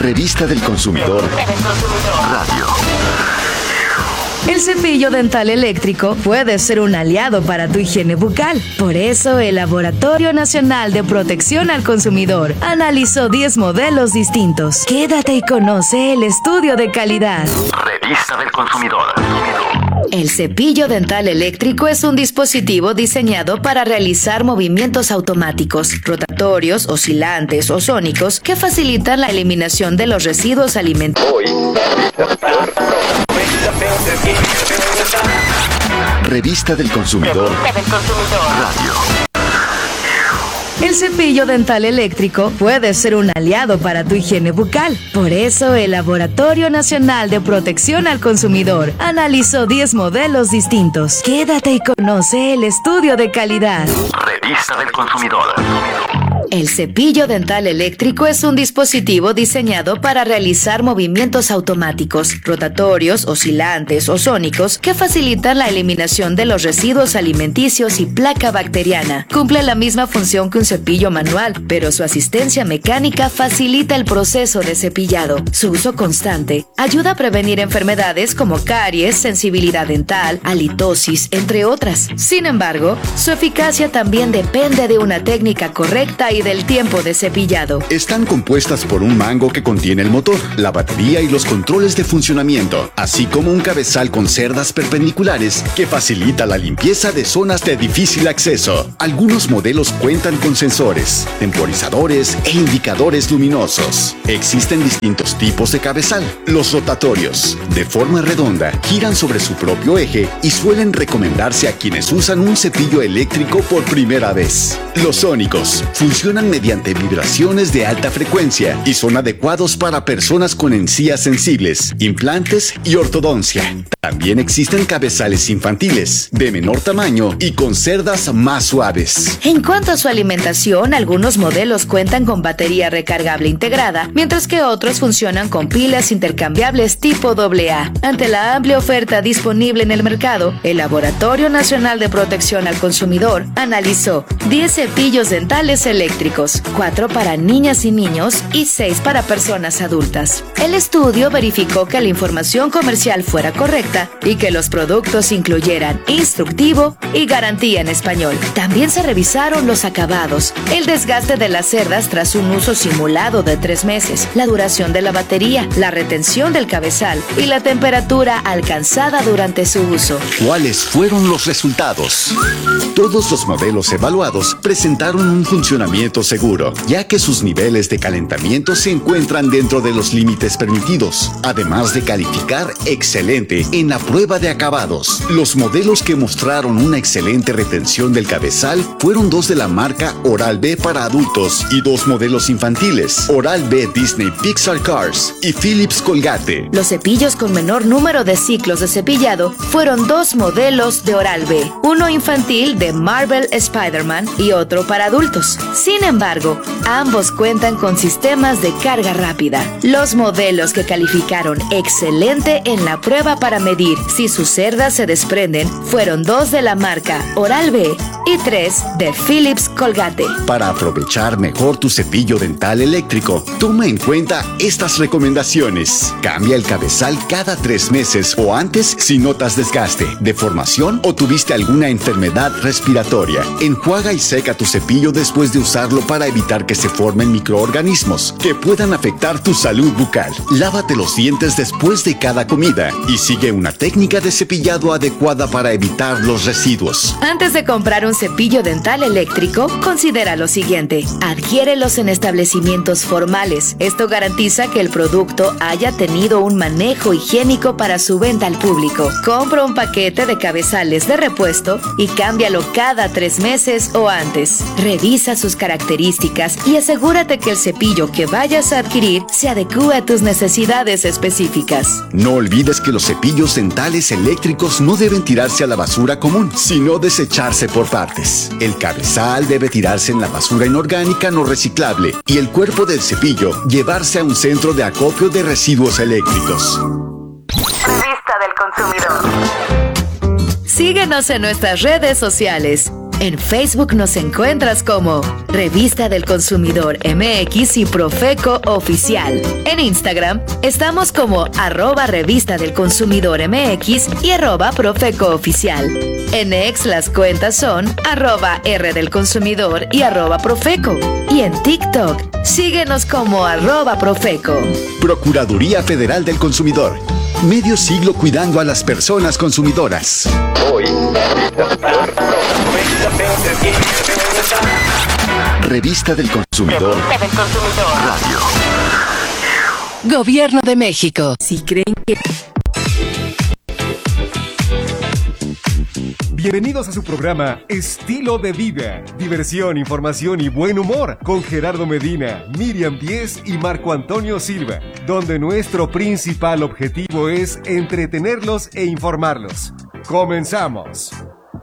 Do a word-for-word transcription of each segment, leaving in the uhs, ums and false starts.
Revista del Consumidor. Radio. El cepillo dental eléctrico puede ser un aliado para tu higiene bucal. Por eso, el Laboratorio Nacional de Protección al Consumidor analizó diez modelos distintos. Quédate y conoce el estudio de calidad. Revista del Consumidor. El cepillo dental eléctrico es un dispositivo diseñado para realizar movimientos automáticos, rotatorios, oscilantes o sónicos que facilitan la eliminación de los residuos alimentarios. Revista del Consumidor. Radio. El cepillo dental eléctrico puede ser un aliado para tu higiene bucal. Por eso, el Laboratorio Nacional de Protección al Consumidor analizó diez modelos distintos. Quédate y conoce el estudio de calidad. Revista del Consumidor. El cepillo dental eléctrico es un dispositivo diseñado para realizar movimientos automáticos, rotatorios, oscilantes o sónicos que facilitan la eliminación de los residuos alimenticios y placa bacteriana. Cumple la misma función que un cepillo manual, pero su asistencia mecánica facilita el proceso de cepillado. Su uso constante ayuda a prevenir enfermedades como caries, sensibilidad dental, halitosis, entre otras. Sin embargo, su eficacia también depende de una técnica correcta y del tiempo de cepillado. Están compuestas por un mango que contiene el motor, la batería y los controles de funcionamiento, así como un cabezal con cerdas perpendiculares que facilita la limpieza de zonas de difícil acceso. Algunos modelos cuentan con sensores, temporizadores e indicadores luminosos. Existen distintos tipos de cabezal. Los rotatorios, de forma redonda, giran sobre su propio eje y suelen recomendarse a quienes usan un cepillo eléctrico por primera vez. Los sónicos funcionan mediante vibraciones de alta frecuencia y son adecuados para personas con encías sensibles, implantes y ortodoncia. También existen cabezales infantiles, de menor tamaño y con cerdas más suaves. En cuanto a su alimentación, algunos modelos cuentan con batería recargable integrada, mientras que otros funcionan con pilas intercambiables tipo doble A. Ante la amplia oferta disponible en el mercado, el Laboratorio Nacional de Protección al Consumidor analizó diez cepillos dentales eléctricos, cuatro para niñas y niños y seis para personas adultas. El estudio verificó que la información comercial fuera correcta y que los productos incluyeran instructivo y garantía en español. También se revisaron los acabados, el desgaste de las cerdas tras un uso simulado de tres meses, la duración de la batería, la retención del cabezal y la temperatura alcanzada durante su uso. ¿Cuáles fueron los resultados? Todos los modelos evaluados presentaron un funcionamiento seguro, ya que sus niveles de calentamiento se encuentran dentro de los límites permitidos, además de calificar excelente en la prueba de acabados. Los modelos que mostraron una excelente retención del cabezal fueron dos de la marca Oral-B para adultos y dos modelos infantiles, Oral-B Disney Pixar Cars y Philips Colgate. Los cepillos con menor número de ciclos de cepillado fueron dos modelos de Oral-B, uno infantil de Marvel Spider-Man y otro para adultos. Sin embargo, ambos cuentan con sistemas de carga rápida. Los modelos que calificaron excelente en la prueba para medir si sus cerdas se desprenden fueron dos de la marca Oral-B y tres de Philips Colgate. Para aprovechar mejor tu cepillo dental eléctrico, toma en cuenta estas recomendaciones. Cambia el cabezal cada tres meses o antes si notas desgaste, deformación o tuviste alguna enfermedad respiratoria. Enjuaga y seca tu cepillo después de usarlo para evitar que se formen microorganismos que puedan afectar tu salud bucal. Lávate los dientes después de cada comida y sigue una técnica de cepillado adecuada para evitar los residuos. Antes de comprar un cepillo dental eléctrico, considera lo siguiente: adquiérelos en establecimientos formales. Esto garantiza que el producto haya tenido un manejo higiénico para su venta al público. Compra un paquete de cabezales de repuesto y cámbialo cada tres meses o antes. Revisa sus características y asegúrate que el cepillo que vayas a adquirir se adecúe a tus necesidades específicas. No olvides que los cepillos dentales eléctricos no deben tirarse a la basura común, sino desecharse por partes. El cabezal debe tirarse en la basura inorgánica no reciclable y el cuerpo del cepillo llevarse a un centro de acopio de residuos eléctricos. Revista del Consumidor. Síguenos en nuestras redes sociales. En Facebook nos encuentras como Revista del Consumidor M X y Profeco Oficial. En Instagram estamos como arroba Revista del Consumidor M X y arroba Profeco Oficial. En X las cuentas son arroba R del Consumidor y arroba Profeco. Y en TikTok síguenos como arroba Profeco. Procuraduría Federal del Consumidor. Medio siglo cuidando a las personas consumidoras. Hoy, Revista del Consumidor. Revista del Consumidor. Radio. Gobierno de México. Si creen que... Bienvenidos a su programa Estilo de Vida, diversión, información y buen humor con Gerardo Medina, Miriam Díez y Marco Antonio Silva, donde nuestro principal objetivo es entretenerlos e informarlos. ¡Comenzamos!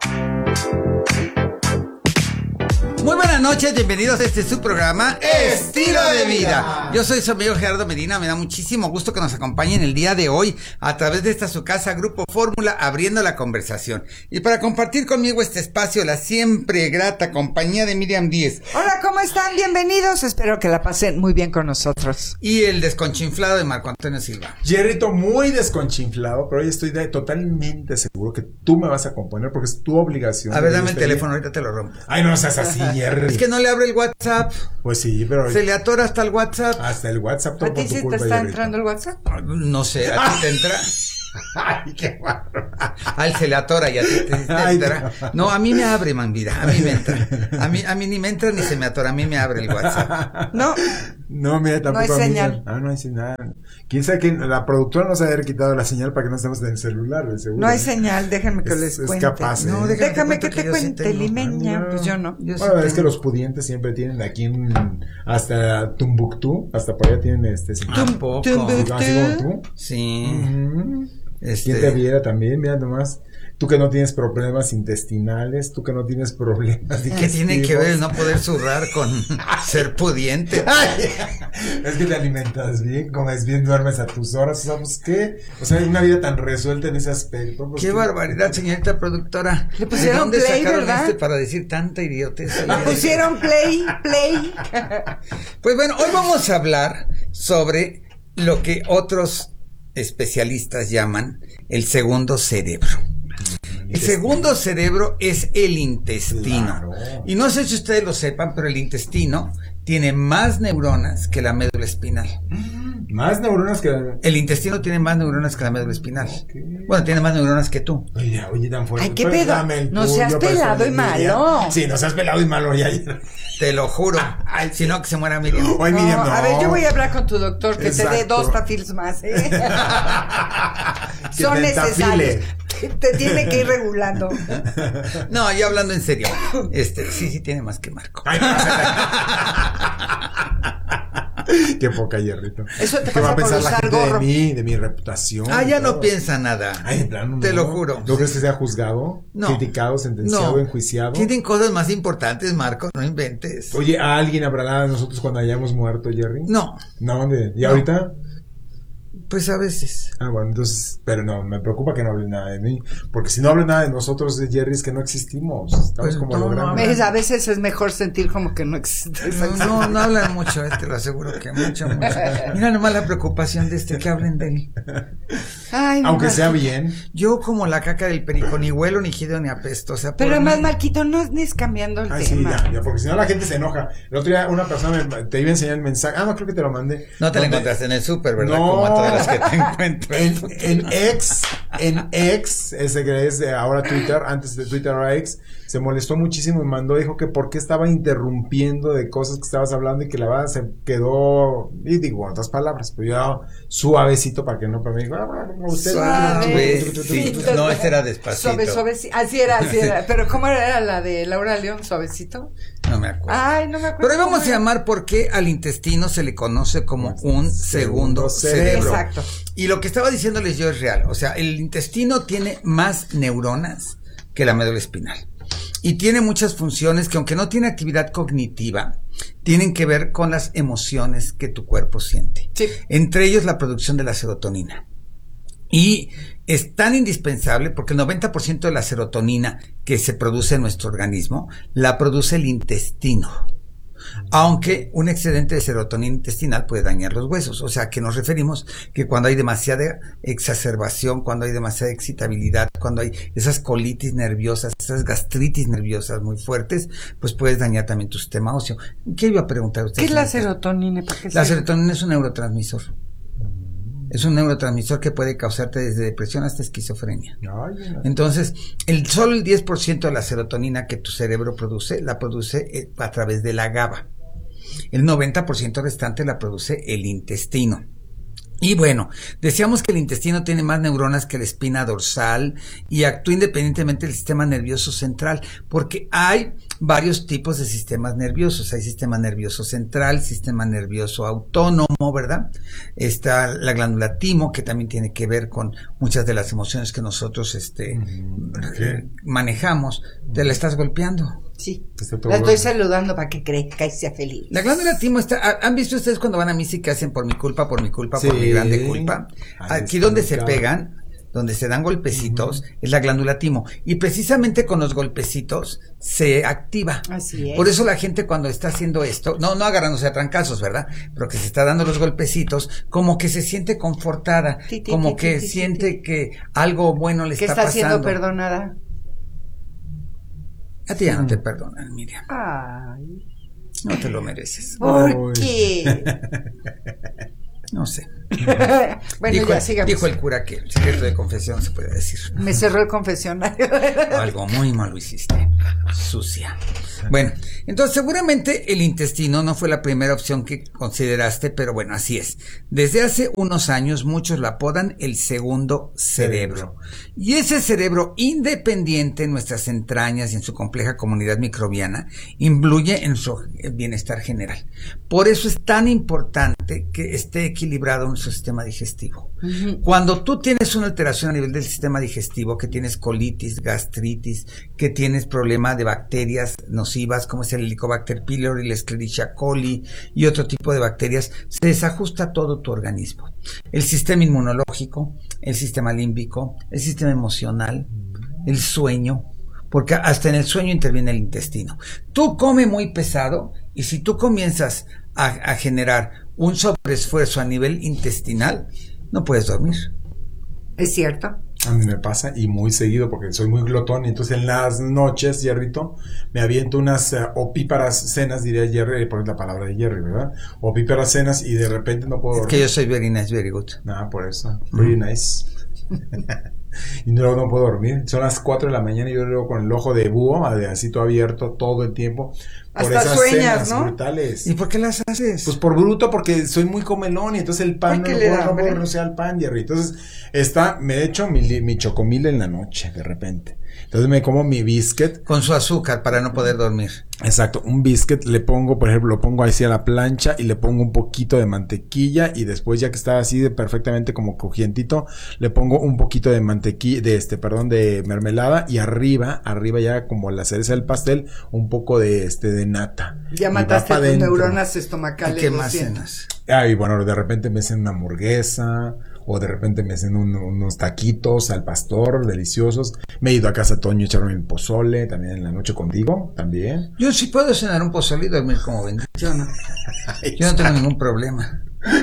Muy buenas noches, bienvenidos a este su programa Estilo de Vida. Yo soy su amigo Gerardo Medina, me da muchísimo gusto que nos acompañen el día de hoy a través de esta su casa Grupo Fórmula, abriendo la conversación. Y para compartir conmigo este espacio, la siempre grata compañía de Miriam Díez. Hola, ¿cómo están? Bienvenidos, espero que la pasen muy bien con nosotros. Y el desconchinflado de Marco Antonio Silva. Jerrito, muy desconchinflado, pero hoy estoy de, totalmente seguro que tú me vas a componer porque es tu obligación. A ver, dame el teléfono, ahorita te lo rompo. Ay, no seas así. Es que no le abre el WhatsApp. Pues sí, pero... Se le atora hasta el WhatsApp. Hasta el WhatsApp. ¿A ti sí te está entrando el WhatsApp? No sé, ¿a ti te entra? Ay, qué guarro. A él se le atora y a ti te, te entra. No, a mí me abre, man, vida, a mí me entra. A mí, a mí ni me entra ni se me atora, a mí me abre el WhatsApp. No. No, mira, tampoco no hay a mí. Señal. Ah, no hay señal. ¿Quién sabe que la productora nos ha haber quitado la señal para que no estemos en el celular, seguro? No hay señal, déjenme que es, les es cuente. Capaz, ¿eh? No, déjame, déjame que, que te que cuente, sí limeña. No. Pues yo no. Yo Bueno, sí es que los pudientes siempre tienen aquí en, hasta Tumbuctú, hasta por allá tienen este. Tampoco. Tumbuctú. Así como tú. Sí. Uh-huh. Este... ¿Quién te viera también? Mira nomás, tú que no tienes problemas intestinales, tú que no tienes problemas digestivos. ¿Qué tiene que ver el no poder zurrar con ser pudiente? Ay, es que te alimentas bien, comes bien, duermes a tus horas, ¿sabes qué? O sea, hay una vida tan resuelta en ese aspecto. Qué que... barbaridad, señorita productora. Le pusieron ¿De dónde play, sacaron ¿verdad? este para decir tanta idiotez? Le pusieron play, play. Pues bueno, hoy vamos a hablar sobre lo que otros especialistas llaman el segundo cerebro. El segundo cerebro es el intestino. Claro. Y no sé si ustedes lo sepan, pero el intestino tiene más neuronas que la médula espinal. ¿Más neuronas que la... El intestino tiene más neuronas que la médula espinal. Okay. Bueno, tiene más neuronas que tú. Oye, oye, tan fuerte. Ay, qué pedo. No seas pelado y malo. Sí, no seas pelado y malo ya. Te lo juro. Ay, si no, que se muera Miriam. Ay, Miriam, no, no. A ver, yo voy a hablar con tu doctor que Exacto. te dé dos tafils más, ¿eh? Son necesarios. Te tiene que ir regulando. No, yo hablando en serio. Este, sí, sí tiene más que Marco. Ay, qué poca, Jerrito. Eso te ¿Qué va a pensar la gente gorro? de mí, de mi reputación? Ah, ya todo. No piensa nada. Ay, en plan, no, te lo juro. ¿No crees que sea juzgado, no. criticado, sentenciado, no. enjuiciado? Tienen cosas más importantes, Marco, no inventes. Oye, ¿a alguien hablará de nosotros cuando hayamos muerto, Jerry? No. ¿No? ¿De, ¿Y no. ahorita? Pues a veces. Ah, bueno, entonces, pero no, me preocupa que no hable nada de mí, porque si no habla nada de nosotros, Jerry, es que no existimos, estamos pues como no, hologramas. No, a veces es mejor sentir como que no existe. No, no, no hablan mucho, eh, te lo aseguro que mucho, mucho. Mira nomás la preocupación de este, que hablen de él. Ay, aunque no, sea bien. Yo como la caca del perico, ni huelo, ni gido, ni apesto, o sea, pero además, mí... Marquito, no es cambiando el Ay, tema. Sí, ya, ya, porque si no la gente se enoja. El otro día una persona me, te iba a enseñar el mensaje, ah, no, creo que te lo mandé. No te lo encontraste en el súper, ¿verdad? No. Como a todas las que te encuentro. En, en X, en X, ese que es de ahora Twitter, antes de Twitter era X, se molestó muchísimo y mandó, dijo que por qué estaba interrumpiendo de cosas que estabas hablando y que la verdad se quedó, y digo, en otras palabras, pero yo suavecito para que no, para mí, dijo, ah, usted. Suave, sí, no, ese era despacito. Suave, suavecito, así era, así era, pero ¿cómo era la de Laura León, suavecito? No me acuerdo. Ay, no me acuerdo. Pero hoy vamos a llamar por qué al intestino se le conoce como un segundo cerebro. Exacto. Y lo que estaba diciéndoles yo es real. O sea, el intestino tiene más neuronas que la médula espinal. Y tiene muchas funciones que, aunque no tiene actividad cognitiva, tienen que ver con las emociones que tu cuerpo siente. Sí. Entre ellos la producción de la serotonina. Y es tan indispensable porque el noventa por ciento de la serotonina que se produce en nuestro organismo la produce el intestino. Aunque un excedente de serotonina intestinal puede dañar los huesos. O sea, que nos referimos que cuando hay demasiada exacerbación, cuando hay demasiada excitabilidad, cuando hay esas colitis nerviosas, esas gastritis nerviosas muy fuertes, pues puedes dañar también tu sistema óseo. ¿Qué iba a preguntar usted? ¿Qué es la serotonina? ¿Para qué La sirve? serotonina es un neurotransmisor. Es un neurotransmisor que puede causarte desde depresión hasta esquizofrenia. Ay, Entonces, el solo el diez por ciento de la serotonina que tu cerebro produce, la produce a través de la GABA. El noventa por ciento restante la produce el intestino. Y bueno, decíamos que el intestino tiene más neuronas que la espina dorsal y actúa independientemente del sistema nervioso central, porque hay varios tipos de sistemas nerviosos. Hay sistema nervioso central, sistema nervioso autónomo, ¿verdad? Está la glándula timo, que también tiene que ver con muchas de las emociones que nosotros este, ¿Qué? manejamos. ¿Te la estás golpeando? Sí, Está todo la estoy bueno. saludando para que crezca y sea feliz. La glándula timo está... ¿Han visto ustedes cuando van a misa y que hacen por mi culpa, por mi culpa, por Sí. mi grande culpa? Ahí Aquí está donde se ubicado. pegan, donde se dan golpecitos, uh-huh. es la glándula timo. Y precisamente con los golpecitos se activa. Así es. Por eso la gente cuando está haciendo esto, no, no agarrándose a trancazos, ¿verdad? Pero que se está dando los golpecitos, como que se siente confortada, Ti, ti, como ti, que ti, ti, siente ti. que algo bueno le ¿Qué está, está pasando. siendo perdonada? A ti ya no te perdonan, Miriam. Ay, No te lo mereces. ¿por Uy. qué? No sé. Bueno, dijo, ya sigamos. dijo el cura que el secreto de confesión se puede decir. Me cerró el confesionario. Algo muy malo hiciste. Sucia. Bueno, entonces seguramente el intestino no fue la primera opción que consideraste, pero bueno, así es. Desde hace unos años muchos la apodan el segundo cerebro. Y ese cerebro independiente en nuestras entrañas y en su compleja comunidad microbiana influye en su bienestar general. Por eso es tan importante que esté equilibrado nuestro sistema digestivo. Uh-huh. Cuando tú tienes una alteración a nivel del sistema digestivo, que tienes colitis, gastritis, que tienes problema de bacterias nocivas como es el Helicobacter pylori, la Escherichia coli y otro tipo de bacterias, se desajusta todo tu organismo. El sistema inmunológico, el sistema límbico, el sistema emocional, el sueño, porque hasta en el sueño interviene el intestino. Tú come muy pesado y si tú comienzas a, a generar un sobreesfuerzo a nivel intestinal, no puedes dormir. ¿Es cierto? A mí me pasa y muy seguido porque soy muy glotón y entonces en las noches, Jerryto, me aviento unas uh, opíparas cenas, diría Jerry, por la palabra de Jerry, ¿verdad? Opíparas cenas y de repente no puedo es dormir. que yo soy very nice, very good. Ah, por eso. Very mm. nice. Y luego no puedo dormir. Son las cuatro de la mañana y yo luego con el ojo de búho, así todo abierto todo el tiempo. Por hasta esas sueñas, cenas ¿no? brutales. ¿Y por qué las haces? Pues por bruto, porque soy muy comelón y entonces el pan Ay, no que lo le puedo, da no puedo hambre. renunciar al pan, Jerry. Entonces está, me echo mi, mi chocomil en la noche de repente. Entonces me como mi biscuit. Con su azúcar para no poder dormir. Exacto, un biscuit le pongo, por ejemplo, lo pongo así a la plancha y le pongo un poquito de mantequilla y después ya que está así de perfectamente como crujientito, le pongo un poquito de mantequilla, de este, perdón, de mermelada y arriba, arriba ya como la cereza del pastel, un poco de este, de nata. Ya Y mataste va a pa' tus dentro. neuronas ¿Y estomacales. qué lo más siento. cenas? Ay, bueno, de repente me hacen una hamburguesa o de repente me hacen un, unos taquitos al pastor deliciosos. Me he ido a casa de Toño a echarme el pozole también en la noche contigo, también. Yo sí puedo cenar un pozole y dormir como bendición. ¿No? Yo no tengo ningún problema.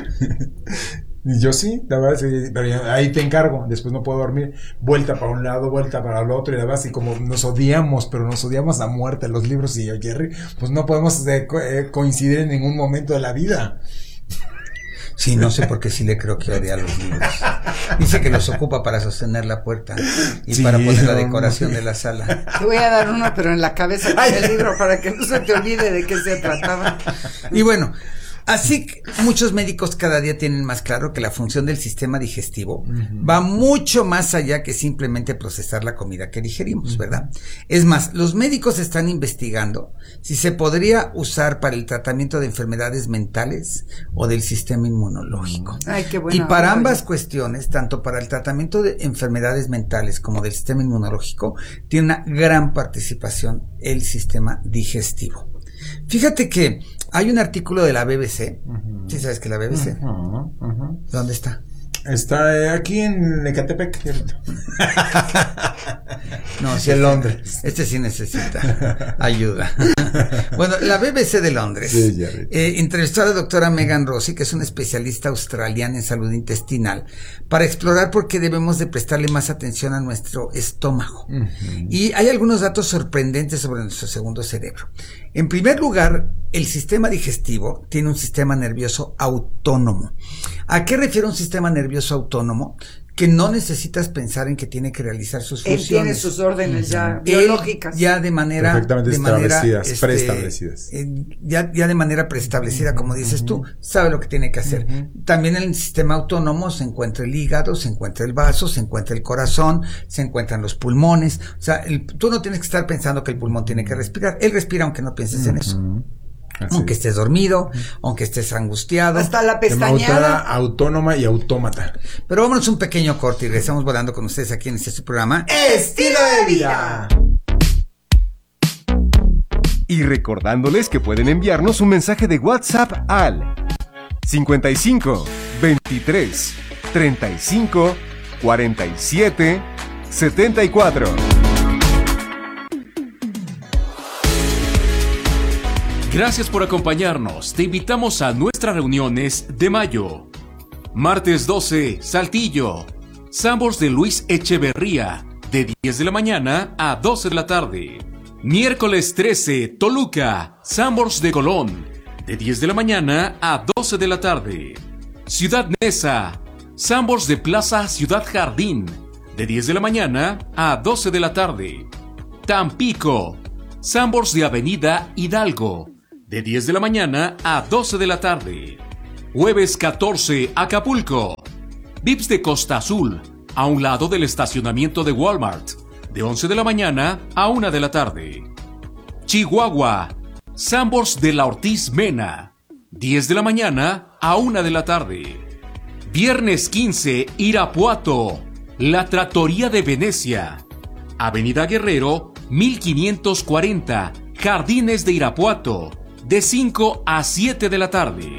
Y yo sí, la verdad, sí, pero yo- ahí te encargo, después no puedo dormir, vuelta para un lado, vuelta para el otro, y la verdad, y como nos odiamos, pero nos odiamos a muerte, los libros y yo, Jerry, pues no podemos eh, co- eh, coincidir en ningún momento de la vida. Sí, no sé por qué sí le creo que odia a los libros. Dice que los ocupa para sostener la puerta y Sí, para poner la no, decoración no. de la sala. Te voy a dar uno, pero en la cabeza con el libro para que no se te olvide de qué se trataba. Y bueno, así que muchos médicos cada día tienen más claro que la función del sistema digestivo va mucho más allá que simplemente procesar la comida que digerimos, ¿verdad? Es más, los médicos están investigando si se podría usar para el tratamiento de enfermedades mentales o del sistema inmunológico. Ay, qué bueno. Y para ambas cuestiones, tanto para el tratamiento de enfermedades mentales como del sistema inmunológico, tiene una gran participación el sistema digestivo. Fíjate que hay un artículo de la B B C. Ujú. ¿Sí sabes que la B B C? Ujú, ujú. ¿Dónde está? Está eh, aquí en Ecatepec, ¿cierto? No, sí, en Londres. Este sí necesita ayuda. Bueno, la B B C de Londres Sí, eh, entrevistó a la doctora Megan Rossi, que es una especialista australiana en salud intestinal, para explorar por qué debemos de prestarle más atención a nuestro estómago. Uh-huh. Y hay algunos datos sorprendentes sobre nuestro segundo cerebro. En primer lugar, el sistema digestivo tiene un sistema nervioso autónomo. ¿A qué refiere un sistema nervioso autónomo? Que no necesitas pensar en que tiene que realizar sus funciones. Él tiene sus órdenes ya Él biológicas. Ya de manera... Perfectamente de establecidas, manera, este, preestablecidas. Eh, ya, ya de manera preestablecida, como dices uh-huh. tú, sabe lo que tiene que hacer. Uh-huh. También en el sistema autónomo se encuentra el hígado, se encuentra el vaso, se encuentra el corazón, se encuentran los pulmones. O sea, el, tú no tienes que estar pensando que el pulmón tiene que respirar. Él respira aunque no pienses uh-huh. en eso. Así aunque es. estés dormido, aunque estés angustiado. Hasta la pestañeada. Autónoma y autómata. Pero vámonos un pequeño corte y regresamos volando con ustedes aquí en este programa Estilo de Vida. Y recordándoles que pueden enviarnos un mensaje de WhatsApp al cincuenta y cinco, veintitrés, treinta y cinco, cuarenta y siete, setenta y cuatro. Gracias por acompañarnos. Te invitamos a nuestras reuniones de mayo. Martes doce, Saltillo. Sambors de Luis Echeverría, de diez de la mañana a doce de la tarde. Miércoles trece, Toluca. Sambors de Colón, de diez de la mañana a doce de la tarde. Ciudad Neza. Sambors de Plaza Ciudad Jardín, de diez de la mañana a doce de la tarde. Tampico. Sambors de Avenida Hidalgo, de diez de la mañana a doce de la tarde. Jueves catorce, Acapulco. Vips de Costa Azul, a un lado del estacionamiento de Walmart, de once de la mañana a una de la tarde. Chihuahua. Sambors de la Ortiz Mena, diez de la mañana a una de la tarde. Viernes quince, Irapuato. La Trattoria de Venecia, Avenida Guerrero, mil quinientos cuarenta, Jardines de Irapuato, de cinco a siete de la tarde.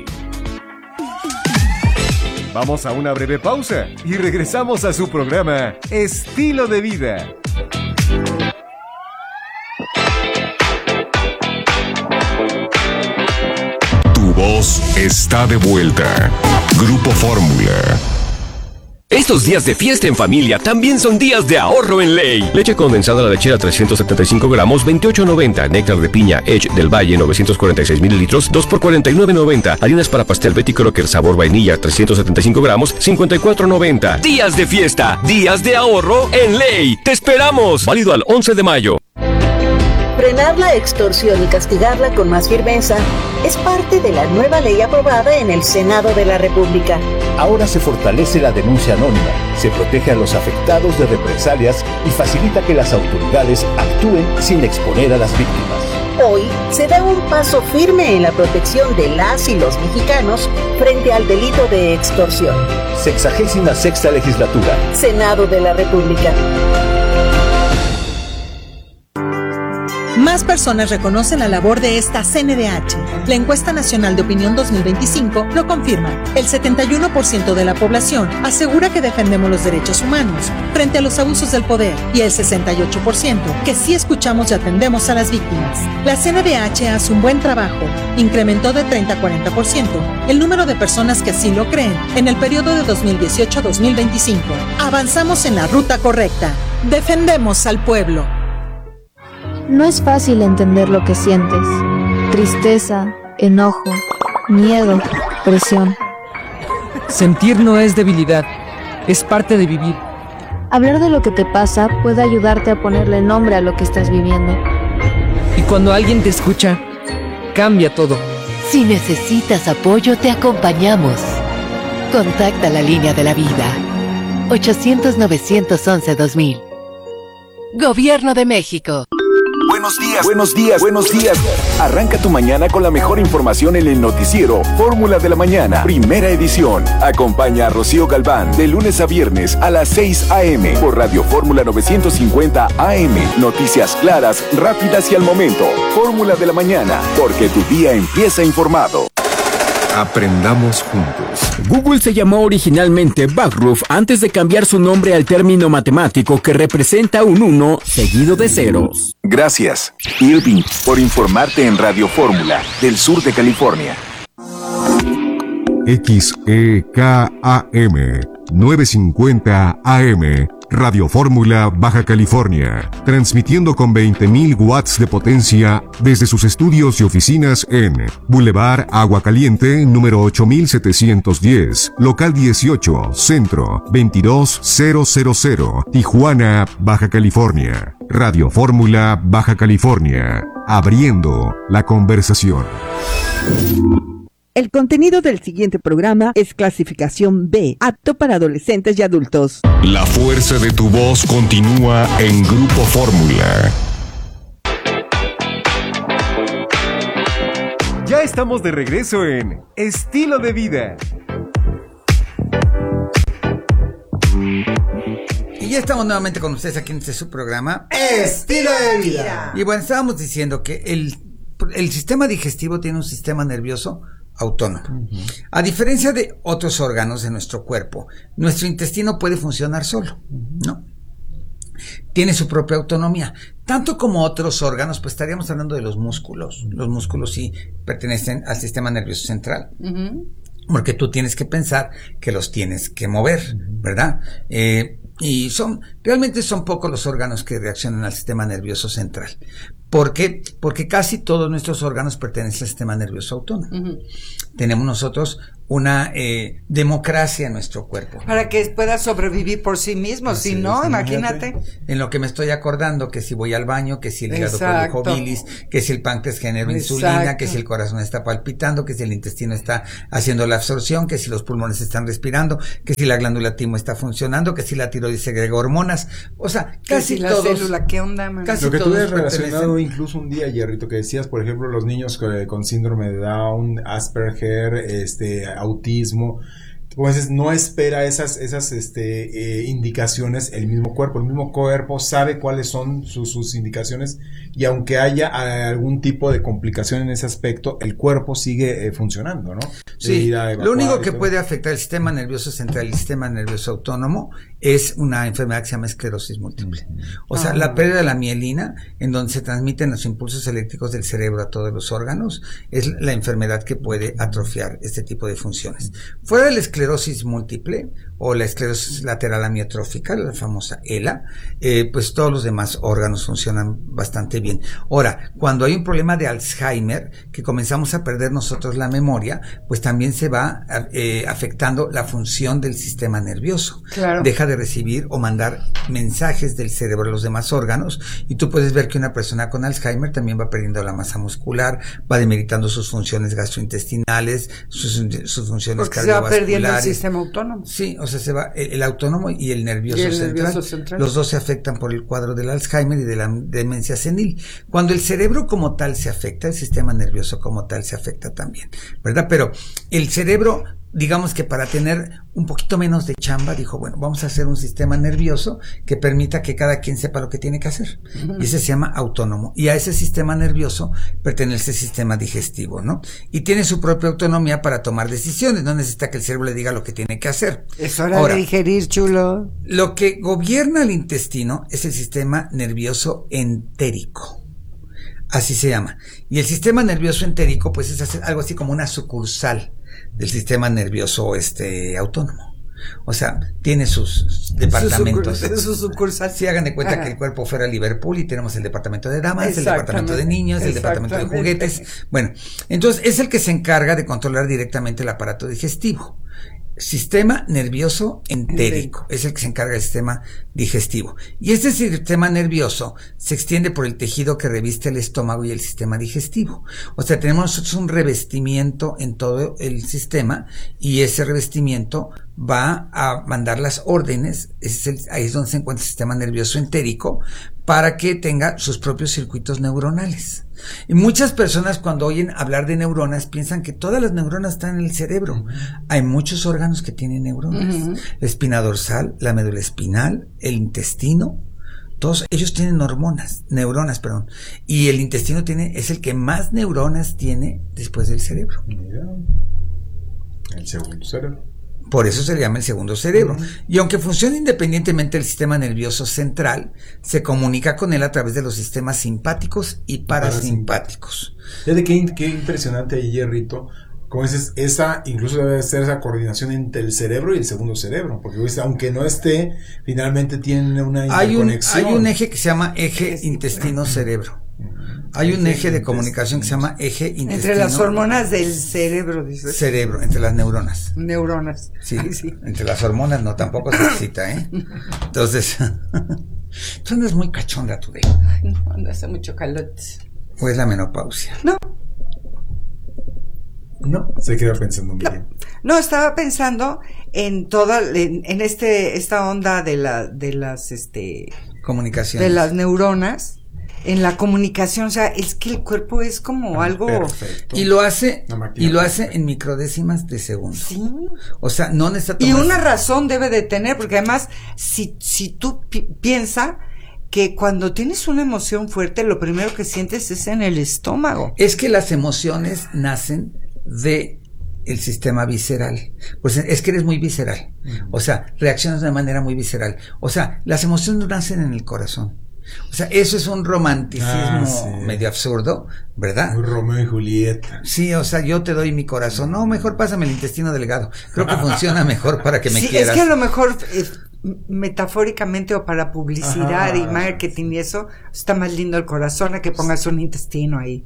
Vamos a una breve pausa y regresamos a su programa Estilo de Vida. Tu voz está de vuelta. Grupo Fórmula. Estos días de fiesta en familia también son días de ahorro en Ley. Leche condensada la lechera trescientos setenta y cinco gramos, veintiocho noventa. Néctar de piña Edge del Valle novecientos cuarenta y seis mililitros, dos por cuarenta y nueve noventa. Harinas para pastel Betty Crocker sabor vainilla trescientos setenta y cinco gramos, cincuenta y cuatro noventa. Días de fiesta, días de ahorro en Ley. ¡Te esperamos! Válido al once de mayo. Frenar la extorsión y castigarla con más firmeza es parte de la nueva ley aprobada en el Senado de la República. Ahora se fortalece la denuncia anónima, se protege a los afectados de represalias y facilita que las autoridades actúen sin exponer a las víctimas. Hoy se da un paso firme en la protección de las y los mexicanos frente al delito de extorsión. Sexagésima sexta legislatura. Senado de la República. Más personas reconocen la labor de esta C N D H. La encuesta nacional de opinión dos mil veinticinco lo confirma. El setenta y uno por ciento de la población asegura que defendemos los derechos humanos frente a los abusos del poder y el sesenta y ocho por ciento que sí escuchamos y atendemos a las víctimas. La C N D H hace un buen trabajo. Incrementó de treinta a cuarenta por ciento el número de personas que así lo creen en el periodo de dos mil dieciocho a dos mil veinticinco. Avanzamos en la ruta correcta. Defendemos al pueblo. No es fácil entender lo que sientes. Tristeza, enojo, miedo, presión. Sentir no es debilidad, es parte de vivir. Hablar de lo que te pasa puede ayudarte a ponerle nombre a lo que estás viviendo. Y cuando alguien te escucha, cambia todo. Si necesitas apoyo, te acompañamos. Contacta la línea de la vida. ochocientos, novecientos once, dos mil. Gobierno de México. Buenos días, buenos días, buenos días. Arranca tu mañana con la mejor información en el noticiero Fórmula de la Mañana, primera edición. Acompaña a Rocío Galván de lunes a viernes a las seis a.m. por Radio Fórmula novecientos cincuenta A M. Noticias claras, rápidas y al momento. Fórmula de la Mañana, porque tu día empieza informado. Aprendamos juntos. Google se llamó originalmente Backroof antes de cambiar su nombre al término matemático que representa un uno seguido de ceros. Gracias, Irving, por informarte en Radio Fórmula del sur de California. X E K A M novecientos cincuenta A M, Radio Fórmula, Baja California, transmitiendo con veinte mil watts de potencia desde sus estudios y oficinas en Boulevard Agua Caliente, número ocho mil setecientos diez, local dieciocho, Centro, veintidós mil, Tijuana, Baja California. Radio Fórmula, Baja California, abriendo la conversación. El contenido del siguiente programa es clasificación B, apto para adolescentes y adultos. La fuerza de tu voz continúa en Grupo Fórmula. Ya estamos de regreso en Estilo de Vida. Y ya estamos nuevamente con ustedes aquí en este su programa Estilo de Vida. Y bueno, estábamos diciendo que el, el sistema digestivo tiene un sistema nervioso autónomo. Uh-huh. A diferencia de otros órganos de nuestro cuerpo, nuestro intestino puede funcionar solo, ¿no? Tiene su propia autonomía. Tanto como otros órganos, pues estaríamos hablando de los músculos. Los músculos sí pertenecen al sistema nervioso central. Uh-huh. Porque tú tienes que pensar que los tienes que mover, ¿verdad? Eh, y son, realmente son pocos los órganos que reaccionan al sistema nervioso central. ¿Por qué? Porque casi todos nuestros órganos pertenecen al sistema nervioso autónomo. Uh-huh. Tenemos nosotros una eh, democracia en nuestro cuerpo. Para que pueda sobrevivir por sí mismo, si no, imagínate. En lo que me estoy acordando, que si voy al baño, que si el hígado produjo bilis, que si el páncreas genera insulina, que si el corazón está palpitando, que si el intestino está haciendo la absorción, que si los pulmones están respirando, que si la glándula timo está funcionando, que si la tiroides segrega hormonas. O sea, casi si la todos. Célula, ¿qué onda, man? Casi lo que tú has relacionado incluso un día, Jerrito, que decías, por ejemplo, los niños que, con síndrome de Down, Asperger, este, autismo, pues no espera esas esas este eh, indicaciones el mismo cuerpo, el mismo cuerpo sabe cuáles son sus, sus indicaciones, y aunque haya algún tipo de complicación en ese aspecto, el cuerpo sigue eh, funcionando, ¿no? Sí, lo único que puede afectar el sistema nervioso central y el sistema nervioso autónomo es una enfermedad que se llama esclerosis múltiple. O sea, ah, la pérdida de la mielina, en donde se transmiten los impulsos eléctricos del cerebro a todos los órganos, es la enfermedad que puede atrofiar este tipo de funciones. Fuera de la esclerosis múltiple o la esclerosis lateral amiotrófica, la famosa E L A, eh, pues todos los demás órganos funcionan bastante bien. Ahora, cuando hay un problema de Alzheimer, que comenzamos a perder nosotros la memoria, pues también se va eh, afectando la función del sistema nervioso. Claro. Deja de recibir o mandar mensajes del cerebro a los demás órganos, y tú puedes ver que una persona con Alzheimer también va perdiendo la masa muscular, va demeritando sus funciones gastrointestinales, sus, sus funciones Porque cardiovasculares. Se va perdiendo el sistema autónomo. Sí, o sea, se va el, el autónomo y el, nervioso, y el central, nervioso central. Los dos se afectan por el cuadro del Alzheimer y de la demencia senil. Cuando el cerebro como tal se afecta, el sistema nervioso como tal se afecta también, ¿verdad? Pero el cerebro, digamos que para tener un poquito menos de chamba, dijo, bueno, vamos a hacer un sistema nervioso que permita que cada quien sepa lo que tiene que hacer. Uh-huh. Y ese se llama autónomo. Y a ese sistema nervioso pertenece el sistema digestivo, ¿no? Y tiene su propia autonomía para tomar decisiones. No necesita que el cerebro le diga lo que tiene que hacer. Es hora Ahora, de digerir, chulo. Lo que gobierna el intestino es el sistema nervioso entérico. Así se llama. Y el sistema nervioso entérico, pues es algo así como una sucursal del sistema nervioso este autónomo. O sea, tiene sus departamentos. Su, su sucursal. Si hagan de cuenta Ajá. que el cuerpo fuera Liverpool y tenemos el departamento de damas, el departamento de niños, el departamento de juguetes. Bueno, entonces es el que se encarga de controlar directamente el aparato digestivo. Sistema nervioso entérico es el que se encarga del sistema digestivo, y este sistema nervioso se extiende por el tejido que reviste el estómago y el sistema digestivo. O sea, tenemos nosotros un revestimiento en todo el sistema, y ese revestimiento va a mandar las órdenes, es el, ahí es donde se encuentra el sistema nervioso entérico, para que tenga sus propios circuitos neuronales. Y muchas personas, cuando oyen hablar de neuronas, piensan que todas las neuronas están en el cerebro. Uh-huh. Hay muchos órganos que tienen neuronas. Uh-huh. La espina dorsal, la médula espinal, el intestino, todos ellos tienen hormonas, neuronas, perdón. Y el intestino tiene, es el que más neuronas tiene después del cerebro. El segundo cerebro. Por eso se le llama el segundo cerebro. Uh-huh. Y aunque funciona independientemente del sistema nervioso central, se comunica con él a través de los sistemas simpáticos y parasimpáticos. Fíjate qué, qué impresionante ahí, Rito. Como dices, esa, incluso debe ser esa coordinación entre el cerebro y el segundo cerebro, porque pues, aunque no esté, finalmente tiene una interconexión. Hay un, hay un eje que se llama eje intestino-cerebro. Hay un eje de comunicación que se llama eje intestino. Entre las hormonas del cerebro, dices. Cerebro, entre las neuronas. Neuronas. Sí, Ay, sí. Entre las hormonas no, tampoco se excita, ¿eh? Entonces, tú andas muy cachonda today. Ay, no, ando hace mucho calor. ¿O es la menopausia? No. No, se queda pensando muy no. bien. No, estaba pensando en toda, en, en este, esta onda de la, de las, este... comunicaciones. De las neuronas. En la comunicación, o sea, es que el cuerpo es como ah, algo... Perfecto. Y lo hace, y lo hace en microdécimas de segundo. Sí. O sea, no necesita tomar... Y una razón debe de tener, porque además, si, si tú pi- piensa que cuando tienes una emoción fuerte, lo primero que sientes es en el estómago. Es que las emociones nacen de el sistema visceral. Pues es que eres muy visceral. Uh-huh. O sea, reaccionas de manera muy visceral. O sea, las emociones nacen en el corazón. O sea, eso es un romanticismo ah, sí. medio absurdo, ¿verdad? Un Romeo y Julieta. Sí, o sea, yo te doy mi corazón. No, mejor pásame el intestino delgado. Creo que funciona mejor para que me sí, quieras. Es que a lo mejor eh, metafóricamente o para publicidad Ajá. y marketing y eso, está más lindo el corazón a que pongas un intestino ahí.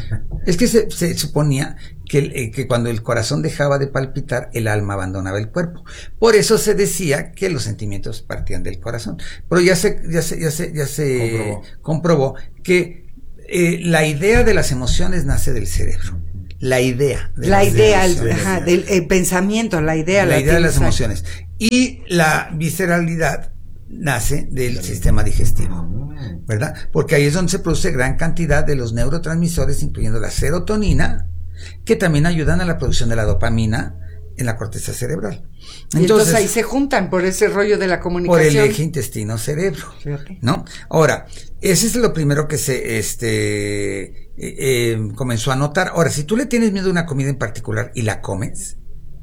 Es que se, se suponía que, eh, que cuando el corazón dejaba de palpitar, el alma abandonaba el cuerpo. Por eso se decía que los sentimientos partían del corazón. Pero ya se, ya se, ya se, ya se comprobó, comprobó que eh, la idea de las emociones nace del cerebro. La idea. De la idea, el, ajá, del el pensamiento, la idea. La, la idea de las emociones. Y la visceralidad nace del sistema digestivo, ¿verdad? Porque ahí es donde se produce gran cantidad de los neurotransmisores, incluyendo la serotonina, que también ayudan a la producción de la dopamina en la corteza cerebral. Entonces, y entonces ahí se juntan por ese rollo de la comunicación. Por el eje intestino-cerebro, ¿no? Ahora, ese es lo primero que se este eh, eh, comenzó a notar. Ahora, si tú le tienes miedo a una comida en particular y la comes,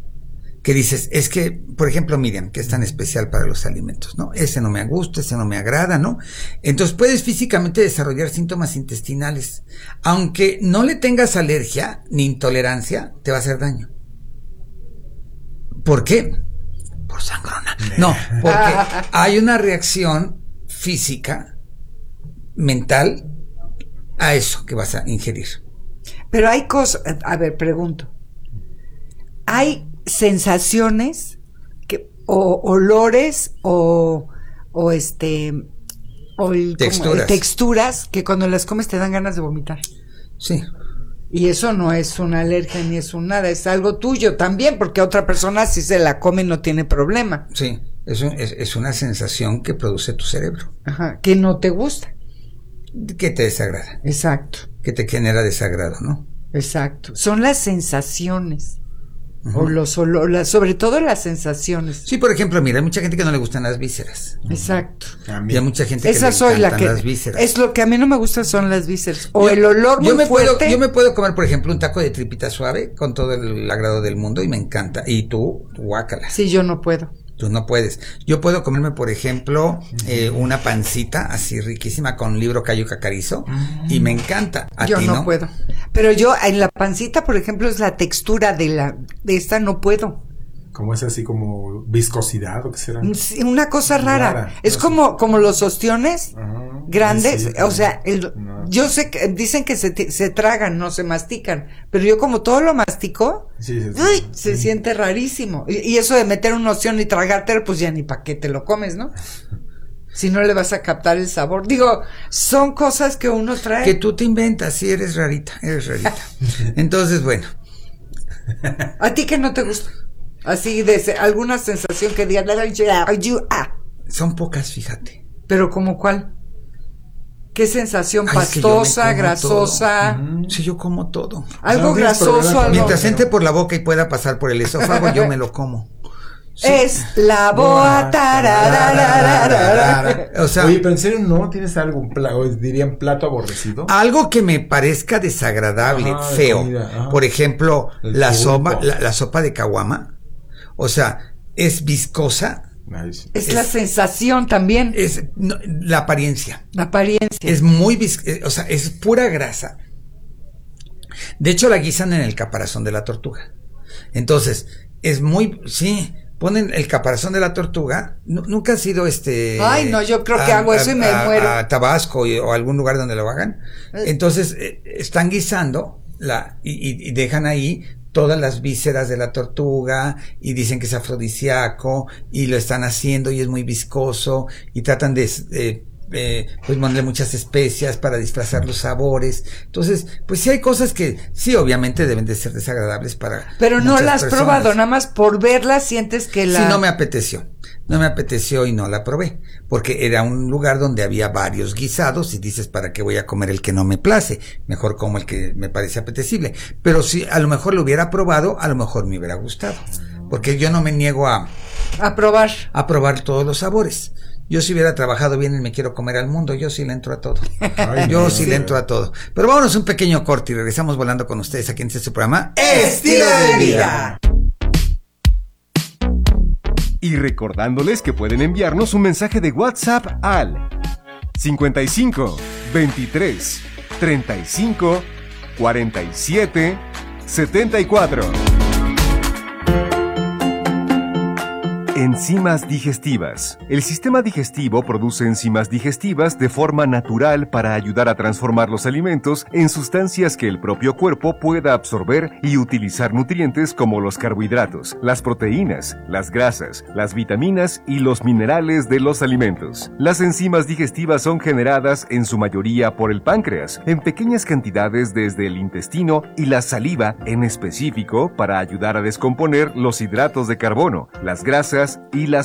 que dices, es que, por ejemplo, Miriam, que es tan especial para los alimentos, ¿no? Ese no me gusta, ese no me agrada, ¿no? Entonces puedes físicamente desarrollar síntomas intestinales. Aunque no le tengas alergia ni intolerancia, te va a hacer daño. ¿Por qué? Por sangrona. No, porque hay una reacción física, mental, a eso que vas a ingerir. Pero hay cosas, a ver, pregunto. Hay sensaciones que, o olores o, o este o el, texturas. Como, texturas que cuando las comes te dan ganas de vomitar. Sí. Y eso no es una alergia ni es un nada, es algo tuyo también, porque otra persona si se la come no tiene problema. Sí, es, un, es, es una sensación que produce tu cerebro. Ajá, que no te gusta. Que te desagrada. Exacto. Que te genera desagrado, ¿no? Exacto. Son las sensaciones. Uh-huh. O los olores, sobre todo las sensaciones. Sí, por ejemplo, mira, hay mucha gente que no le gustan las vísceras. Exacto. Y hay mucha gente Esa que soy le encantan la que, las vísceras. Es lo que a mí no me gusta son las vísceras. O yo, el olor muy yo me fuerte. Puedo, yo me puedo comer, por ejemplo, un taco de tripita suave con todo el agrado del mundo y me encanta. Y tú, guácala. Sí, yo no puedo. Tú no puedes. Yo puedo comerme, por ejemplo, eh, una pancita así riquísima con libro Cayo Cacarizo y me encanta. ¿A yo ti no, no puedo. Pero yo en la pancita, por ejemplo, es la textura de la de esta no puedo. Como es así como viscosidad o qué será. Sí, una cosa rara. rara. Es no como sé. como los ostiones uh-huh. grandes, sí, sí, o sea, el, no. yo sé que dicen que se, se tragan, no se mastican, pero yo como todo lo mastico, sí, sí, sí, uy, sí. se siente rarísimo. Y, y eso de meter un ostión y tragártelo, pues ya ni para qué te lo comes, ¿no? Si no le vas a captar el sabor. Digo, son cosas que uno trae. Que tú te inventas, sí, eres rarita, eres rarita. Entonces, bueno. ¿A ti qué no te gusta? Así de se, alguna sensación que diga ah. Son pocas, fíjate. ¿Pero como cuál? ¿Qué sensación? Ay, pastosa, grasosa. Uh-huh. Sí, yo como todo. Algo grasoso, algo. Mientras entre por la boca y pueda pasar por el esófago, yo me lo como. Sí. Es la boa. O sea, oye, pero en serio, ¿no tienes algún plato, dirían plato aborrecido? Algo que me parezca desagradable, ajá, feo. Por ejemplo, la sopa, la, la sopa de caguama. O sea, es viscosa. Es, es la sensación también. Es no, la apariencia. La apariencia. Es muy viscosa, o sea, es pura grasa. De hecho, la guisan en el caparazón de la tortuga. Entonces, es muy, sí, ponen el caparazón de la tortuga. Nunca ha sido este. Ay, no, yo creo a, que hago eso y me a, muero. A Tabasco y, o algún lugar donde lo hagan. Entonces, eh, están guisando la, y, y, y dejan ahí todas las vísceras de la tortuga y dicen que es afrodisíaco y lo están haciendo y es muy viscoso y tratan de eh, eh, pues ponerle muchas especias para disfrazar los sabores. Entonces, pues sí hay cosas que sí obviamente deben de ser desagradables para pero no las has probado, nada más por verlas sientes que la... Sí, no me apeteció. No me apeteció y no la probé, porque era un lugar donde había varios guisados y dices, ¿para qué voy a comer el que no me place? Mejor como el que me parece apetecible. Pero si a lo mejor lo hubiera probado, a lo mejor me hubiera gustado, porque yo no me niego a... A probar. A probar todos los sabores. Yo si hubiera trabajado bien en Me Quiero Comer al Mundo, yo sí le entro a todo. Ay, yo no, sí le entro a todo. Pero vámonos un pequeño corte y regresamos volando con ustedes aquí en este programa Estilo de Vida. Y recordándoles que pueden enviarnos un mensaje de WhatsApp al cincuenta y cinco, veintitrés, treinta y cinco, cuarenta y siete, setenta y cuatro. Enzimas digestivas. El sistema digestivo produce enzimas digestivas de forma natural para ayudar a transformar los alimentos en sustancias que el propio cuerpo pueda absorber y utilizar nutrientes como los carbohidratos, las proteínas, las grasas, las vitaminas y los minerales de los alimentos. Las enzimas digestivas son generadas en su mayoría por el páncreas, en pequeñas cantidades desde el intestino y la saliva en específico para ayudar a descomponer los hidratos de carbono, las grasas y las